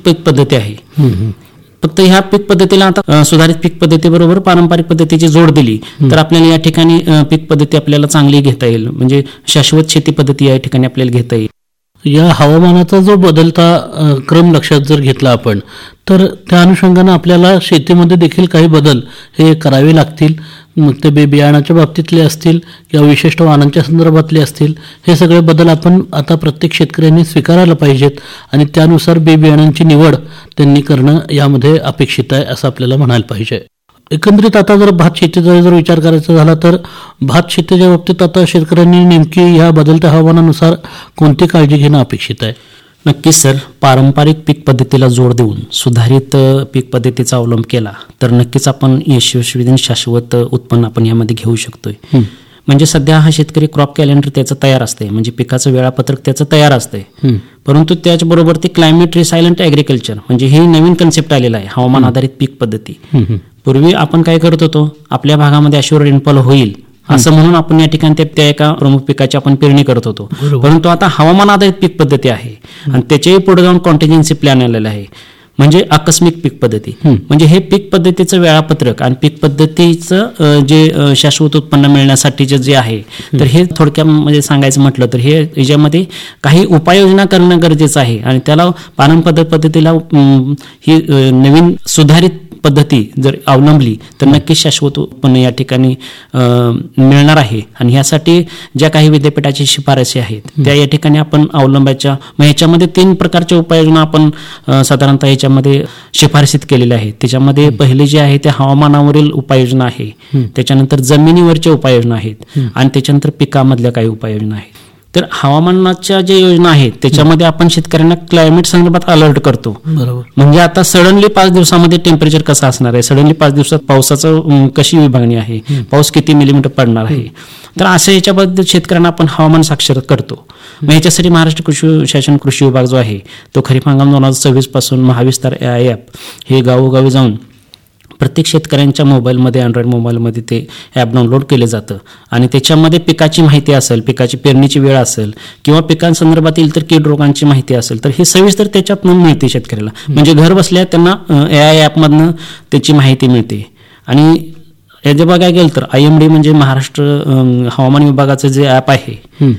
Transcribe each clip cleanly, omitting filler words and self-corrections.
पीक पद्धती आहे. फक्त ह्या पीक पद्धतीला आता सुधारित पीक पद्धतीबरोबर पारंपरिक पद्धतीची जोड दिली तर आपल्याला या ठिकाणी पीक पद्धती आपल्याला चांगली घेता येईल. म्हणजे शाश्वत शेती पद्धती या ठिकाणी आपल्याला घेता येईल. या हवामानाचा जो बदलता क्रम लक्षात जर घेतला आपण तर त्या अनुषंगानं आपल्याला शेतीमध्ये देखील काही बदल हे करावे लागतील. मग ते बियाणाच्या बाबतीतले असतील किंवा विशिष्ट वाहनांच्या संदर्भातले असतील, हे सगळे बदल आपण आता प्रत्येक शेतकऱ्यांनी स्वीकारायला पाहिजेत आणि त्यानुसार बियाणांची निवड त्यांनी करणं यामध्ये अपेक्षित आहे असं आपल्याला म्हणायला पाहिजे. एकंदरीत आता जर भात शेतीचा जर विचार करायचा झाला तर भात शेतीच्या बाबतीत आता शेतकऱ्यांनी नेमकी ह्या बदलत्या हवामानानुसार कोणती काळजी घेणं अपेक्षित आहे? नक्कीच सर, पारंपरिक पीक पद्धतीला जोड देऊन सुधारित पीक पद्धतीचा अवलंब केला तर नक्कीच आपण यशस्वी शाश्वत उत्पन्न आपण यामध्ये घेऊ शकतोय. म्हणजे सध्या हा शेतकरी क्रॉप कॅलेंडर त्याचं तयार असते, म्हणजे पिकाचं वेळापत्रक त्याचं तयार असते. परंतु त्याचबरोबर ते क्लायमेट रिसायलंट ॲग्रिकल्चर म्हणजे ही नवीन कन्सेप्ट आलेला आहे, हवामान आधारित पीक पद्धती. पूर्वी आपण काय करत होतो, आपल्या भागामध्ये अश्युअर रेनफॉल होईल असं म्हणून आपण या ठिकाणी त्या एका प्रमुख पिकाची आपण पेरणी करत होतो. परंतु आता हवामान आधारित पीक पद्धती आहे आणि त्याच्याही पुढे जाऊन कॉन्टिजेन्सी प्लॅन आलेला आहे, म्हणजे आकस्मिक पीक पद्धती. म्हणजे हे पीक पद्धतीचं वेळापत्रक आणि पीक पद्धतीचं जे शाश्वत उत्पन्न मिळण्यासाठीचे जे आहे तर हे थोडक्यामध्ये सांगायचं म्हटलं तर हे याच्यामध्ये काही उपाययोजना करणं गरजेचं आहे. आणि त्याला पारंपरिक पद्धतीला ही नवीन सुधारित पद्धती जर अवलंबली तर नक्कीच शाश्वत उत्पन्न या ठिकाणी मिळणार आहे. आणि ह्यासाठी ज्या काही विद्यापीठाची शिफारसी आहेत त्या या ठिकाणी आपण अवलंबायच्या. मग ह्याच्यामध्ये 3 प्रकारच्या उपाययोजना आपण साधारणतः ह्याच्यामध्ये शिफारसीत केलेल्या आहेत. त्याच्यामध्ये पहिले जे आहे ते हवामानावरील उपाययोजना आहे, त्याच्यानंतर जमिनीवरच्या उपाययोजना आहेत आणि त्याच्यानंतर पिकामधल्या काही उपाययोजना आहेत. तर हवामानाच्या ज्या योजना आहेत त्याच्यामध्ये आपण शेतकऱ्यांना क्लायमेट संदर्भात अलर्ट करतो. म्हणजे आता सडनली 5 दिवसामध्ये टेम्परेचर कसं असणार आहे, सडनली 5 दिवसात पावसाचं कशी विभागणी आहे, पाऊस किती मिलीमीटर पडणार आहे, तर असं याच्याबद्दल शेतकऱ्यांना आपण हवामान साक्षर करतो. मग याच्यासाठी महाराष्ट्र कृषी शासन कृषी विभाग जो आहे तो खरीप हंगाम 2026 पासून महाविस्तार ॲप हे गावोगावी जाऊन प्रत्येक शेतकऱ्यांच्या मोबाईलमध्ये, अँड्रॉइड मोबाईलमध्ये ते ॲप डाउनलोड केलं जातं आणि त्याच्यामध्ये पिकाची माहिती असेल, पिकाची पेरणीची वेळ असेल किंवा पिकांसंदर्भातील तर कीड रोगांची माहिती असेल तर हे सविस्तर त्याच्यातून मिळते शेतकऱ्याला. म्हणजे घर बसल्या त्यांना AI ॲपमधनं त्याची माहिती मिळते. आणि याचे बघायला गेलं तर IMD म्हणजे महाराष्ट्र हवामान विभागाचं जे ॲप आहे,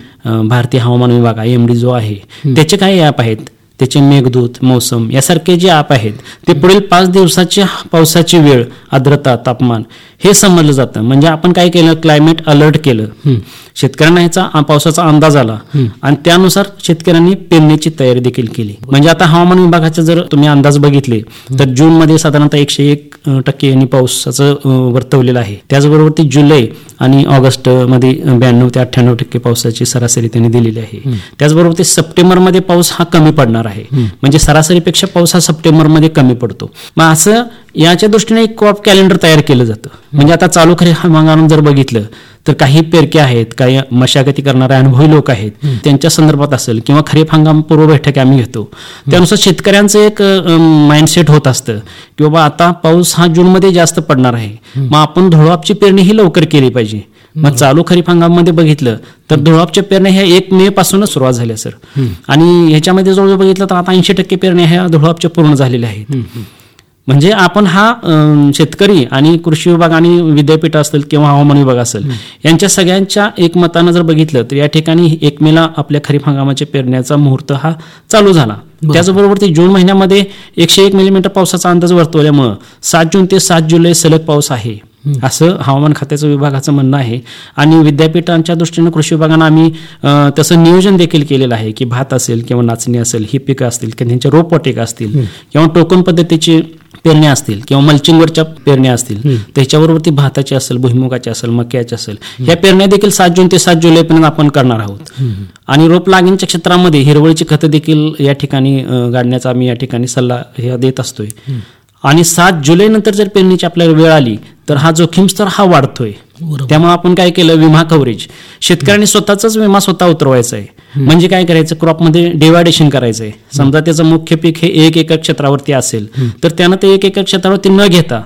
भारतीय हवामान विभाग IMD जो आहे, त्याचे काही ॲप आहेत, त्याचे मेघदूत, मौसम यासारखे जे ॲप आहेत ते पुढील 5 दिवसाची पावसाची वेळ, आर्द्रता, तापमान हे समजलं जातं. म्हणजे आपण काय केलं, क्लायमेट अलर्ट केलं, शेतकऱ्यांना ह्याचा पावसाचा अंदाज आला आणि त्यानुसार शेतकऱ्यांनी पेरणीची तयारी देखील केली. म्हणजे आता हवामान विभागाचे जर तुम्ही अंदाज बघितले तर जूनमध्ये साधारणतः 101% यांनी पावसाचं वर्तवलेलं आहे. त्याचबरोबर ती जुलै आणि ऑगस्टमध्ये 92 ते 98% पावसाची सरासरी त्यांनी दिलेली आहे. त्याचबरोबर ते सप्टेंबरमध्ये पाऊस हा कमी पडणार आहे. म्हणजे सरासरीपेक्षा पाऊस हा सप्टेंबरमध्ये कमी पडतो. मग असं याच्या दृष्टीने एक क्रॉप कॅलेंडर तयार केलं जातं. म्हणजे आता चालू खरीप हंगामात जर बघितलं तर काही पेरके आहेत, काही मशागती करणारे अनुभवी लोक आहेत, त्यांच्या संदर्भात असेल किंवा खरीप हंगाम पूर्व बैठक आम्ही घेतो, त्यानुसार शेतकऱ्यांचं एक माइंडसेट होत असतं की बाबा आता पाऊस हा जूनमध्ये जास्त पडणार आहे, मग आपण धुळापची पेरणी ही लवकर केली पाहिजे. मग चालू खरीप हंगामामध्ये बघितलं तर धुळापच्या पेरण्या ह्या 1 मे पासूनच सुरुवात झाल्या सर. आणि ह्याच्यामध्ये जवळजवळ बघितलं तर आता 80% पेरण्या ह्या धुळापच्या पूर्ण झालेल्या आहेत. म्हणजे आपण हा शेतकरी आणि कृषी विभाग आणि विद्यापीठ असेल किंवा हवामान विभाग असेल यांच्या सगळ्यांच्या एकमतानं जर बघितलं तर या ठिकाणी 1 मेला आपल्या खरीप हंगामाच्या पेरण्याचा मुहूर्त हा चालू झाला. त्याचबरोबर ते जून महिन्यामध्ये 101 मिलीमीटर पावसाचा अंदाज वर्तवल्यामुळं 7 जून ते 7 जुलै सलग पाऊस आहे असं हवामान खात्याचं विभागाचं म्हणणं आहे. आणि विद्यापीठांच्या दृष्टीनं कृषी विभागानं आम्ही तसं नियोजन देखील केलेलं आहे की भात असेल किंवा नाचणी असेल ही पिकं असतील किंवा त्यांच्या रोपवाटिका असतील किंवा टोकन पद्धतीची पेरण्या असतील किंवा मल्चिंगवरच्या पेरण्या असतील, त्याच्याबरोबर भाताची असेल, भुईमुगाची असेल, मक्याची असेल, ह्या पेरण्या देखील 7 जून ते 7 जुलैपर्यंत आपण करणार आहोत. आणि रोप लागणीच्या क्षेत्रामध्ये हिरवळीची खतं देखील या ठिकाणी गाडण्याचा आम्ही या ठिकाणी सल्ला हे देत असतोय. आणि 7 जुलै नंतर जर पेरणीची आपल्याला वेळ आली तर हा जोखीम स्तर हा वाढतोय. त्यामुळे आपण काय केलं, विमा कव्हरेज शेतकऱ्यांनी स्वतःचाच विमा स्वतः उतरवायचा आहे. म्हणजे काय करायचं, क्रॉपमध्ये डिवायडेशन करायचं आहे. समजा त्याचं मुख्य पीक हे 1 एकर क्षेत्रावरती असेल तर त्यानं ते 1 एकर क्षेत्रावरती न घेता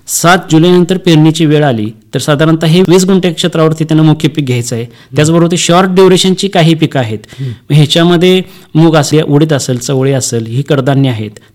7 जुलै नंतर पेरणीची वेळ आली तर साधारणतः हे 20 गुंठे क्षेत्रावरती त्यानं मुख्य पीक घ्यायचं आहे. त्याचबरोबर ते शॉर्ट ड्युरेशनची काही पिकं आहेत, ह्याच्यामध्ये मूग असेल, उडीद असेल, चवळी असेल, ही कडधान्य आहेत,